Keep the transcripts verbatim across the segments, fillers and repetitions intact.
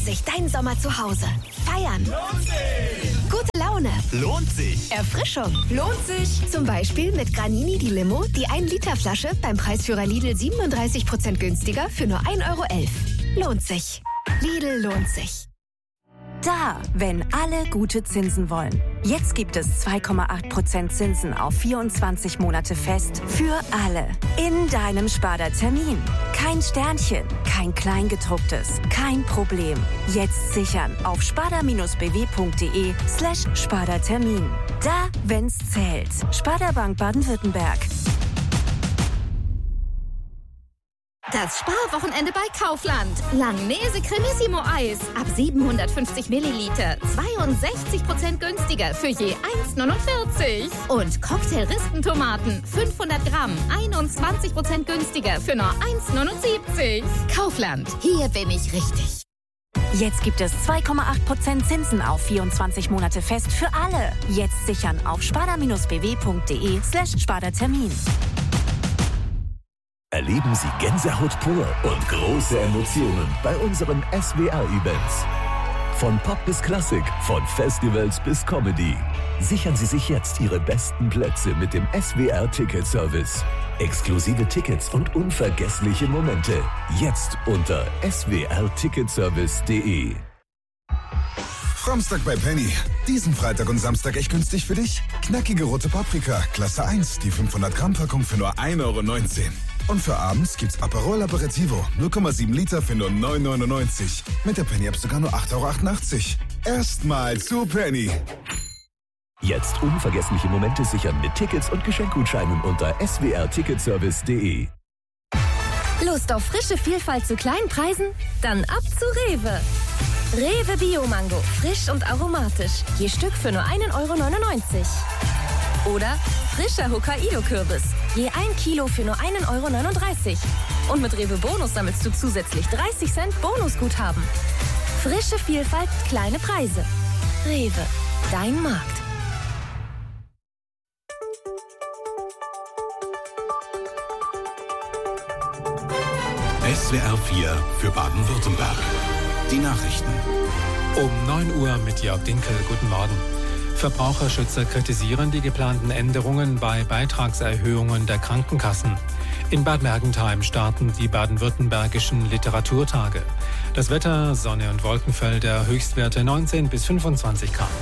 sich dein Sommer zu Hause. Feiern. Lohnt sich. Gute Laune. Lohnt sich. Erfrischung. Lohnt sich. Zum Beispiel mit Granini die Limo, die ein Liter Flasche beim Preisführer Lidl siebenunddreißig Prozent günstiger für nur ein Euro elf. Lohnt sich. Lidl lohnt sich. Da, wenn alle gute Zinsen wollen. Jetzt gibt es zwei Komma acht Prozent Zinsen auf vierundzwanzig Monate fest für alle. In deinem Sparda-Termin. Kein Sternchen, kein Kleingedrucktes, kein Problem. Jetzt sichern auf sparda-bw.de slash Sparda-Termin. Da, wenn's zählt. Sparda Bank Baden-Württemberg. Das Sparwochenende bei Kaufland. Langnese Cremissimo Eis. Ab siebenhundertfünfzig Milliliter. zweiundsechzig Prozent günstiger für je eins neunundvierzig. Und Cocktail-Rispentomaten. fünfhundert Gramm. einundzwanzig Prozent günstiger für nur eins neunundsiebzig. Kaufland. Hier bin ich richtig. Jetzt gibt es zwei Komma acht Prozent Zinsen auf vierundzwanzig Monate fest für alle. Jetzt sichern auf sparda-bw.de slash Sparda-Termin. Erleben Sie Gänsehaut pur und große Emotionen bei unseren S W R-Events. Von Pop bis Klassik, von Festivals bis Comedy. Sichern Sie sich jetzt Ihre besten Plätze mit dem S W R-Ticket-Service. Exklusive Tickets und unvergessliche Momente. Jetzt unter s w r ticketservice punkt d e. Framstag bei Penny. Diesen Freitag und Samstag echt günstig für dich? Knackige rote Paprika, Klasse eins, die fünfhundert Gramm Packung für nur ein Euro neunzehn. Und für abends gibt's Aperol Aperitivo, null Komma sieben Liter für nur neun Euro neunundneunzig. Mit der Penny-App sogar nur acht Euro achtundachtzig. Erstmal zu Penny. Jetzt unvergessliche Momente sichern mit Tickets und Geschenkgutscheinen unter s w r ticketservice punkt d e. Lust auf frische Vielfalt zu kleinen Preisen? Dann ab zu Rewe. Rewe Bio-Mango, frisch und aromatisch. Je Stück für nur ein Euro neunundneunzig. Oder frischer Hokkaido-Kürbis. Je ein Kilo für nur ein Euro neununddreißig. Und mit Rewe Bonus sammelst du zusätzlich dreißig Cent Bonusguthaben. Frische Vielfalt, kleine Preise. Rewe, dein Markt. S W R vier für Baden-Württemberg. Die Nachrichten. Um neun Uhr mit Jörg Dinkel. Guten Morgen. Verbraucherschützer kritisieren die geplanten Änderungen bei Beitragserhöhungen der Krankenkassen. In Bad Mergentheim starten die baden-württembergischen Literaturtage. Das Wetter, Sonne und Wolkenfelder, Höchstwerte neunzehn bis fünfundzwanzig Grad.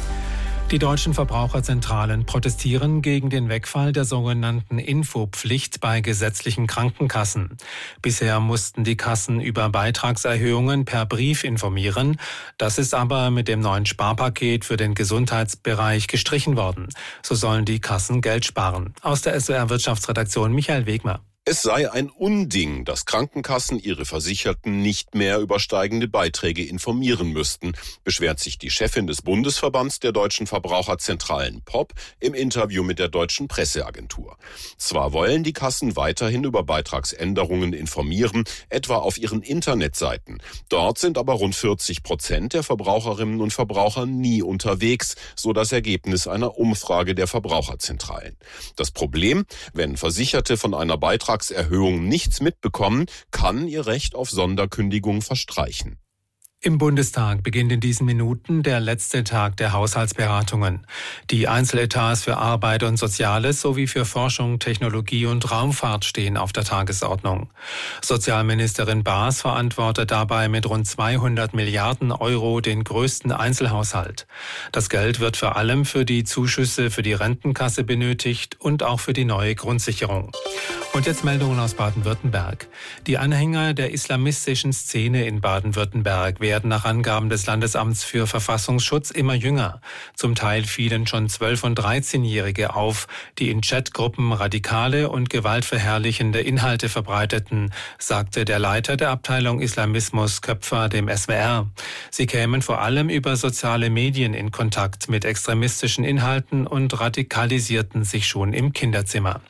Die deutschen Verbraucherzentralen protestieren gegen den Wegfall der sogenannten Infopflicht bei gesetzlichen Krankenkassen. Bisher mussten die Kassen über Beitragserhöhungen per Brief informieren. Das ist aber mit dem neuen Sparpaket für den Gesundheitsbereich gestrichen worden. So sollen die Kassen Geld sparen. Aus der S W R-Wirtschaftsredaktion Michael Wegmer. Es sei ein Unding, dass Krankenkassen ihre Versicherten nicht mehr über steigende Beiträge informieren müssten, beschwert sich die Chefin des Bundesverbands der deutschen Verbraucherzentralen P O P im Interview mit der deutschen Presseagentur. Zwar wollen die Kassen weiterhin über Beitragsänderungen informieren, etwa auf ihren Internetseiten. Dort sind aber rund vierzig Prozent der Verbraucherinnen und Verbraucher nie unterwegs, so das Ergebnis einer Umfrage der Verbraucherzentralen. Das Problem, wenn Versicherte von einer Beitrags Erhöhung nichts mitbekommen, kann ihr Recht auf Sonderkündigung verstreichen. Im Bundestag beginnt in diesen Minuten der letzte Tag der Haushaltsberatungen. Die Einzeletats für Arbeit und Soziales sowie für Forschung, Technologie und Raumfahrt stehen auf der Tagesordnung. Sozialministerin Baas verantwortet dabei mit rund zweihundert Milliarden Euro den größten Einzelhaushalt. Das Geld wird vor allem für die Zuschüsse für die Rentenkasse benötigt und auch für die neue Grundsicherung. Und jetzt Meldungen aus Baden-Württemberg. Die Anhänger der islamistischen Szene in Baden-Württemberg werden nach Angaben des Landesamts für Verfassungsschutz immer jünger. Zum Teil fielen schon zwölf- und dreizehnjährige auf, die in Chatgruppen radikale und gewaltverherrlichende Inhalte verbreiteten, sagte der Leiter der Abteilung Islamismus Köpfer dem S W R. Sie kämen vor allem über soziale Medien in Kontakt mit extremistischen Inhalten und radikalisierten sich schon im Kinderzimmer.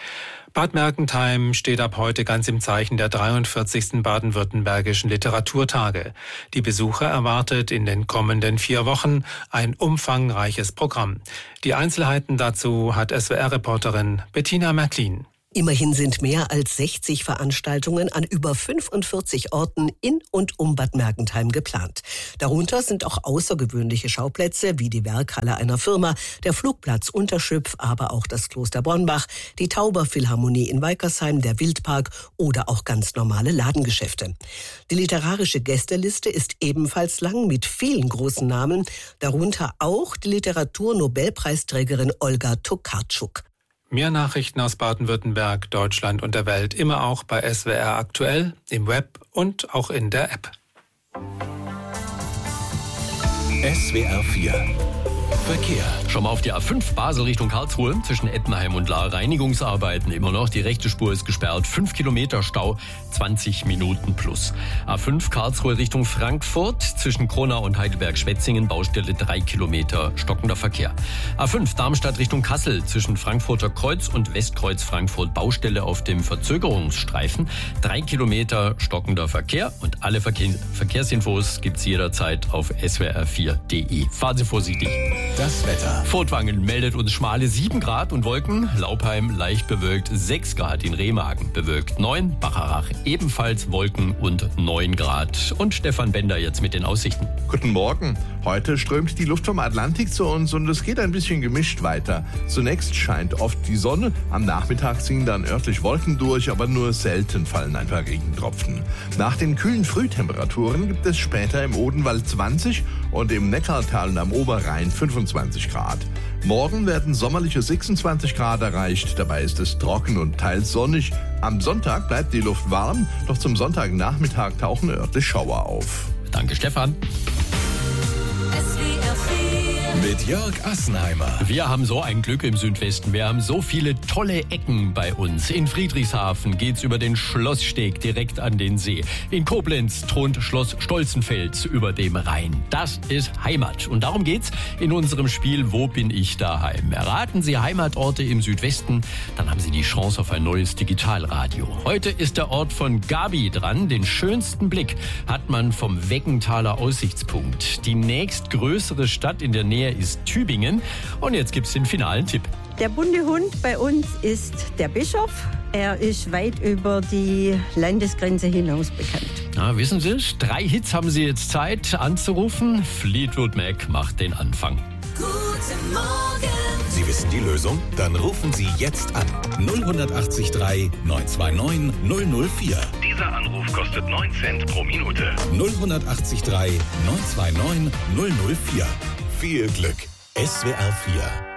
Bad Mergentheim steht ab heute ganz im Zeichen der dreiundvierzigsten baden-württembergischen Literaturtage. Die Besucher erwartet in den kommenden vier Wochen ein umfangreiches Programm. Die Einzelheiten dazu hat S W R-Reporterin Bettina Märklin. Immerhin sind mehr als sechzig Veranstaltungen an über fünfundvierzig Orten in und um Bad Mergentheim geplant. Darunter sind auch außergewöhnliche Schauplätze wie die Werkhalle einer Firma, der Flugplatz Unterschüpf, aber auch das Kloster Bornbach, die Tauberphilharmonie in Weikersheim, der Wildpark oder auch ganz normale Ladengeschäfte. Die literarische Gästeliste ist ebenfalls lang mit vielen großen Namen, darunter auch die Literaturnobelpreisträgerin Olga Tokarczuk. Mehr Nachrichten aus Baden-Württemberg, Deutschland und der Welt immer auch bei S W R aktuell, im Web und auch in der App. S W R vier Verkehr. Schon mal auf die A fünf Basel Richtung Karlsruhe zwischen Ettenheim und Lahr. Reinigungsarbeiten immer noch. Die rechte Spur ist gesperrt. fünf Kilometer Stau, zwanzig Minuten plus. A fünf Karlsruhe Richtung Frankfurt zwischen Kronau und Heidelberg-Schwetzingen. Baustelle drei Kilometer stockender Verkehr. A fünf Darmstadt Richtung Kassel zwischen Frankfurter Kreuz und Westkreuz Frankfurt. Baustelle auf dem Verzögerungsstreifen. drei Kilometer stockender Verkehr. Und alle Verkehr- Verkehrsinfos gibt's jederzeit auf s w r vier punkt d e. Fahren Sie vorsichtig. Das Wetter. Furtwangen meldet uns schmale sieben Grad und Wolken. Laubheim leicht bewölkt sechs Grad. In Remagen bewölkt neun. Bacharach ebenfalls Wolken und neun Grad. Und Stefan Bender jetzt mit den Aussichten. Guten Morgen. Heute strömt die Luft vom Atlantik zu uns und es geht ein bisschen gemischt weiter. Zunächst scheint oft die Sonne. Am Nachmittag ziehen dann örtlich Wolken durch, aber nur selten fallen ein paar Regentropfen. Nach den kühlen Frühtemperaturen gibt es später im Odenwald zwanzig und im Neckartal und am Oberrhein fünfundzwanzig Grad. Morgen werden sommerliche sechsundzwanzig Grad erreicht. Dabei ist es trocken und teils sonnig. Am Sonntag bleibt die Luft warm, doch zum Sonntagnachmittag tauchen örtlich Schauer auf. Danke, Stefan. Mit Jörg Assenheimer. Wir haben so ein Glück im Südwesten. Wir haben so viele tolle Ecken bei uns. In Friedrichshafen geht's über den Schlosssteg direkt an den See. In Koblenz thront Schloss Stolzenfels über dem Rhein. Das ist Heimat. Und darum geht's in unserem Spiel Wo bin ich daheim? Erraten Sie Heimatorte im Südwesten, dann haben Sie die Chance auf ein neues Digitalradio. Heute ist der Ort von Gabi dran. Den schönsten Blick hat man vom Weggenthaler Aussichtspunkt. Die nächstgrößere Stadt in der Nähe ist Tübingen. Und jetzt gibt's den finalen Tipp. Der bunte Hund bei uns ist der Bischof. Er ist weit über die Landesgrenze hinaus bekannt. Na, wissen Sie es? Drei Hits haben Sie jetzt Zeit anzurufen. Fleetwood Mac macht den Anfang. Guten Morgen. Sie wissen die Lösung? Dann rufen Sie jetzt an. null acht drei neun zwei neun null null vier. Dieser Anruf kostet neun Cent pro Minute. null acht drei neun zwei neun null null vier. Viel Glück. S W R vier